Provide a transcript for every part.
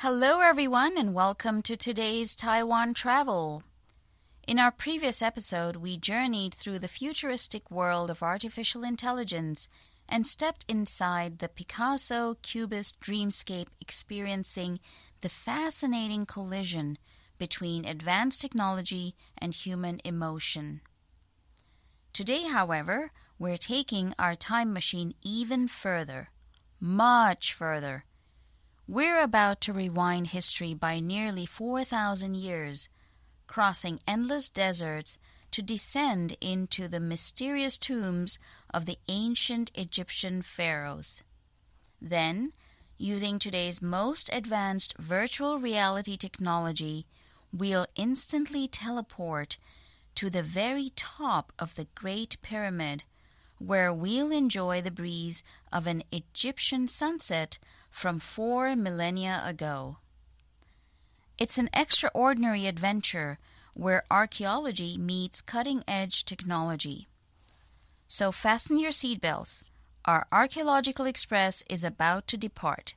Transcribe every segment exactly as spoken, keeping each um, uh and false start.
Hello everyone and welcome to today's Taiwan travel. In our previous episode, we journeyed through the futuristic world of artificial intelligence and stepped inside the Picasso Cubist dreamscape, experiencing the fascinating collision between advanced technology and human emotion. Today, however, we're taking our time machine even further, much further. We're about to rewind history by nearly four thousand years, crossing endless deserts to descend into the mysterious tombs of the ancient Egyptian pharaohs. Then, using today's most advanced virtual reality technology, we'll instantly teleport to the very top of the Great Pyramid, where we'll enjoy the breeze of an Egyptian sunset from four millennia ago. It's an extraordinary adventure where archaeology meets cutting-edge technology. So fasten your seatbelts. Our archaeological express is about to depart.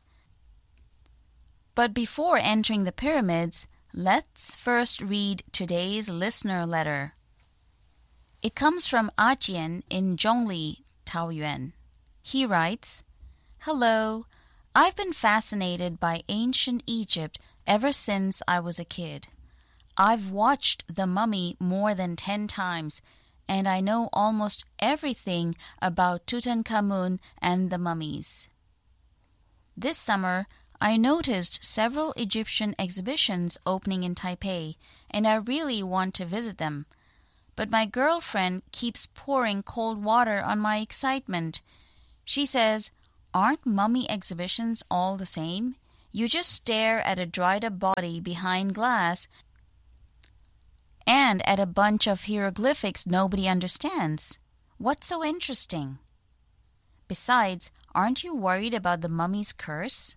But before entering the pyramids, let's first read today's listener letter. It comes from A Jian in Zhongli, Taoyuan. He writes, "Hello. I've been fascinated by ancient Egypt ever since I was a kid. I've watched The Mummy more than ten times, and I know almost everything about Tutankhamun and the mummies. This summer, I noticed several Egyptian exhibitions opening in Taipei, and I really want to visit them. But my girlfriend keeps pouring cold water on my excitement. She says, aren't mummy exhibitions all the same? You just stare at a dried-up body behind glass and at a bunch of hieroglyphics nobody understands. What's so interesting? Besides, aren't you worried about the mummy's curse?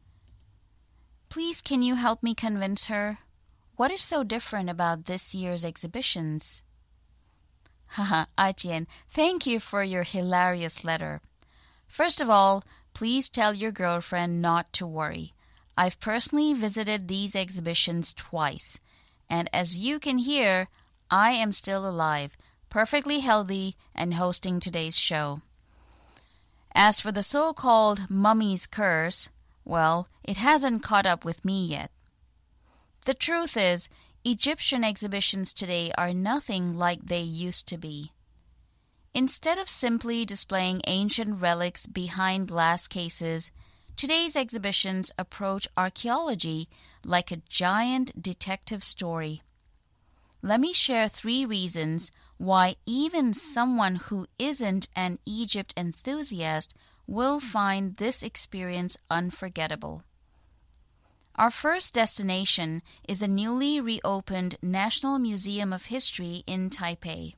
Please, can you help me convince her? What is so different about this year's exhibitions?" Haha, A Jian, thank you for your hilarious letter. First of all, please tell your girlfriend not to worry. I've personally visited these exhibitions twice, and as you can hear, I am still alive, perfectly healthy, and hosting today's show. As for the so-called mummy's curse, well, it hasn't caught up with me yet. The truth is, Egyptian exhibitions today are nothing like they used to be. Instead of simply displaying ancient relics behind glass cases, today's exhibitions approach archaeology like a giant detective story. Let me share three reasons why even someone who isn't an Egypt enthusiast will find this experience unforgettable. Our first destination is the newly reopened National Museum of History in Taipei.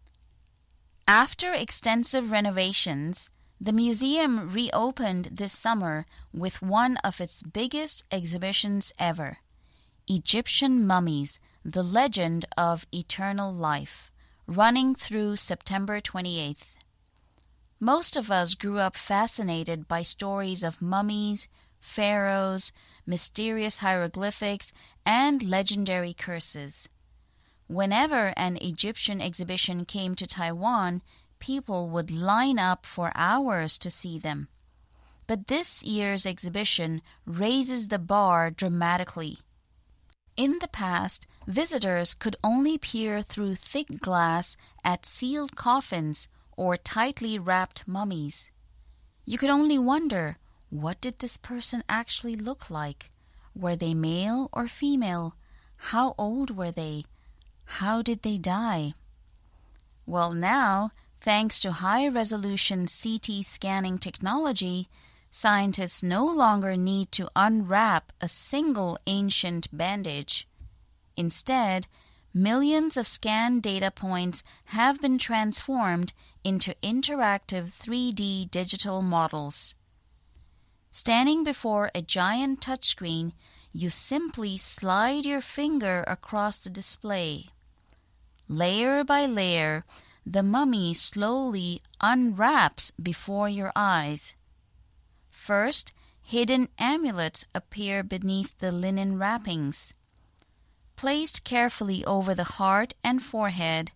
After extensive renovations, the museum reopened this summer with one of its biggest exhibitions ever, Egyptian Mummies, the Legend of Eternal Life, running through September twenty-eighth. Most of us grew up fascinated by stories of mummies, pharaohs, mysterious hieroglyphics, and legendary curses. Whenever an Egyptian exhibition came to Taiwan, people would line up for hours to see them. But this year's exhibition raises the bar dramatically. In the past, visitors could only peer through thick glass at sealed coffins or tightly wrapped mummies. You could only wonder, what did this person actually look like? Were they male or female? How old were they? How did they die? Well, now, thanks to high-resolution C T scanning technology, scientists no longer need to unwrap a single ancient bandage. Instead, millions of scanned data points have been transformed into interactive three D digital models. Standing before a giant touchscreen, you simply slide your finger across the display. Layer by layer, the mummy slowly unwraps before your eyes. First, hidden amulets appear beneath the linen wrappings. Placed carefully over the heart and forehead,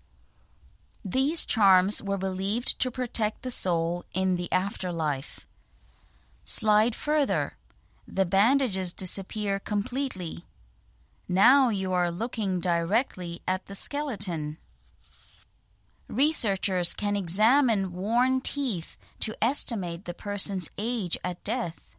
these charms were believed to protect the soul in the afterlife. Slide further. The bandages disappear completely. Now you are looking directly at the skeleton. Researchers can examine worn teeth to estimate the person's age at death.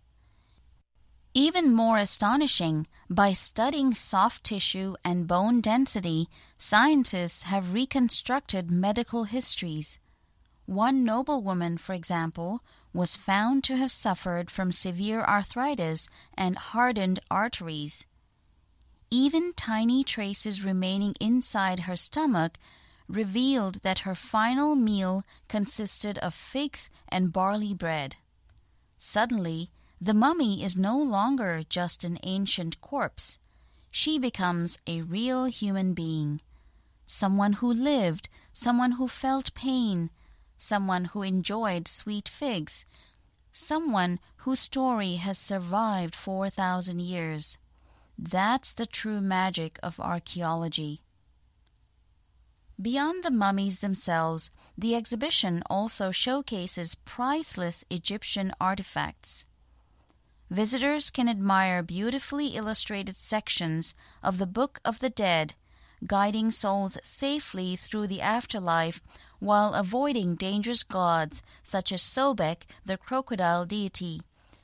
Even more astonishing, by studying soft tissue and bone density, scientists have reconstructed medical histories. One noblewoman, for example, was found to have suffered from severe arthritis and hardened arteries. Even tiny traces remaining inside her stomach revealed that her final meal consisted of figs and barley bread. Suddenly, the mummy is no longer just an ancient corpse. She becomes a real human being, someone who lived, someone who felt pain, someone who enjoyed sweet figs, someone whose story has survived four thousand years. That's the true magic of archaeology. Beyond the mummies themselves, the exhibition also showcases priceless Egyptian artifacts. Visitors can admire beautifully illustrated sections of the Book of the Dead, guiding souls safely through the afterlife while avoiding dangerous gods such as Sobek, the crocodile deity.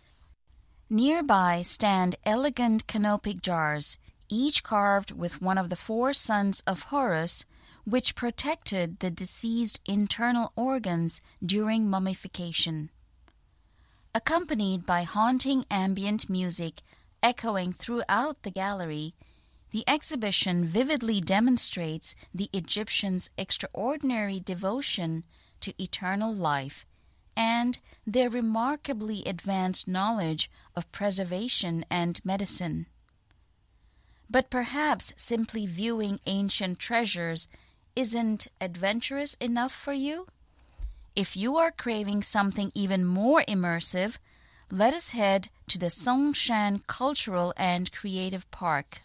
Nearby stand elegant canopic jars, each carved with one of the four sons of Horus, which protected the deceased internal organs during mummification. Accompanied by haunting ambient music echoing throughout the gallery, the exhibition vividly demonstrates the Egyptians' extraordinary devotion to eternal life and their remarkably advanced knowledge of preservation and medicine. But perhaps simply viewing ancient treasures isn't adventurous enough for you? If you are craving something even more immersive, let us head to the Songshan Cultural and Creative Park.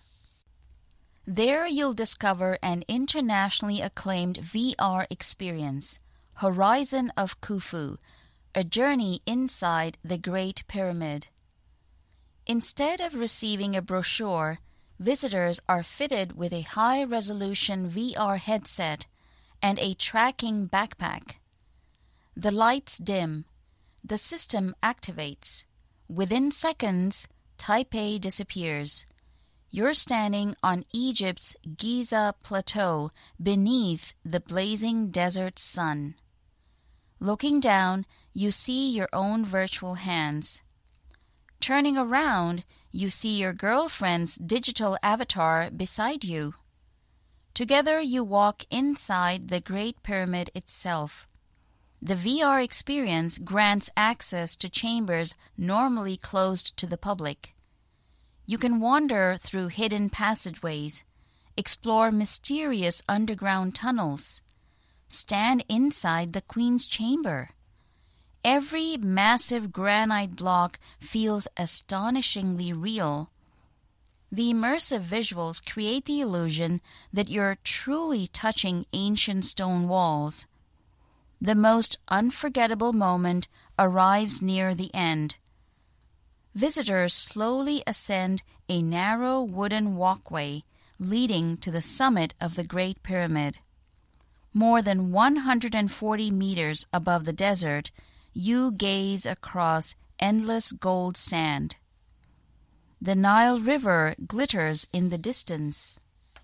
There you'll discover an internationally acclaimed V R experience, Horizon of Khufu, a journey inside the Great Pyramid. Instead of receiving a brochure, visitors are fitted with a high-resolution V R headset and a tracking backpack. The lights dim. The system activates. Within seconds, Taipei disappears. You're standing on Egypt's Giza Plateau beneath the blazing desert sun. Looking down, you see your own virtual hands. Turning around, you see your girlfriend's digital avatar beside you. Together you walk inside the Great Pyramid itself. The V R experience grants access to chambers normally closed to the public. You can wander through hidden passageways, explore mysterious underground tunnels, stand inside the Queen's chamber. Every massive granite block feels astonishingly real. The immersive visuals create the illusion that you're truly touching ancient stone walls. The most unforgettable moment arrives near the end. Visitors slowly ascend a narrow wooden walkway leading to the summit of the Great Pyramid. More than one hundred forty meters above the desert, you gaze across endless gold sand. The Nile River glitters in the distance.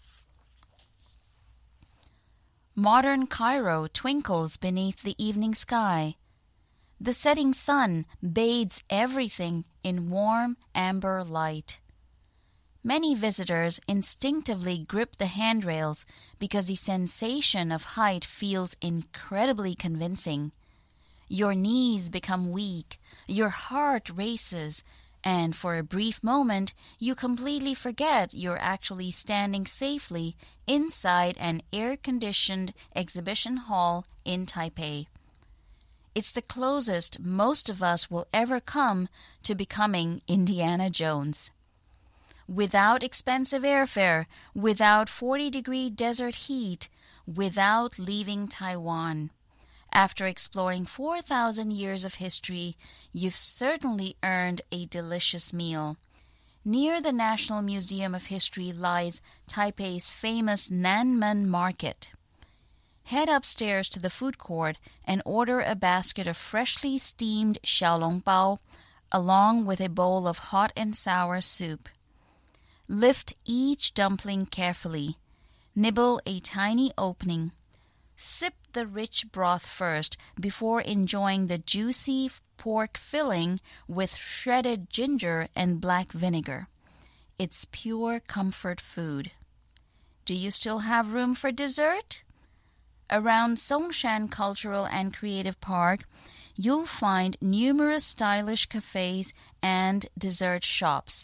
Modern Cairo twinkles beneath the evening sky. The setting sun bathes everything in warm amber light. Many visitors instinctively grip the handrails because the sensation of height feels incredibly convincing. Your knees become weak, your heart races, and for a brief moment you completely forget you're actually standing safely inside an air-conditioned exhibition hall in Taipei. It's the closest most of us will ever come to becoming Indiana Jones. Without expensive airfare, without forty-degree desert heat, without leaving Taiwan. After exploring four thousand years of history, you've certainly earned a delicious meal. Near the National Museum of History lies Taipei's famous Nanmen Market. Head upstairs to the food court and order a basket of freshly steamed xiaolongbao, along with a bowl of hot and sour soup. Lift each dumpling carefully. Nibble a tiny opening. Sip the rich broth first before enjoying the juicy pork filling with shredded ginger and black vinegar. It's pure comfort food. Do you still have room for dessert? Around Songshan Cultural and Creative Park, you'll find numerous stylish cafes and dessert shops.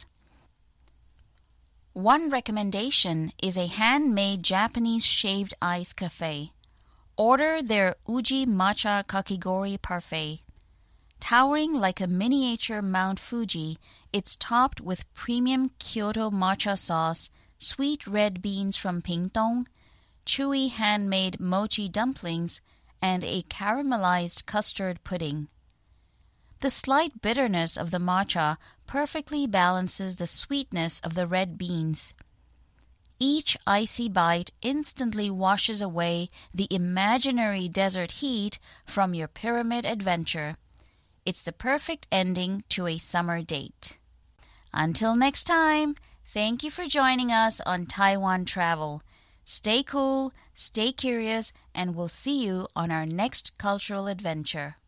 One recommendation is a handmade Japanese shaved ice cafe. Order their Uji Matcha Kakigori Parfait. Towering like a miniature Mount Fuji, it's topped with premium Kyoto matcha sauce, sweet red beans from Pingdong, chewy handmade mochi dumplings, and a caramelized custard pudding. The slight bitterness of the matcha perfectly balances the sweetness of the red beans. Each icy bite instantly washes away the imaginary desert heat from your pyramid adventure. It's the perfect ending to a summer date. Until next time, thank you for joining us on Taiwan Travel. Stay cool, stay curious, and we'll see you on our next cultural adventure.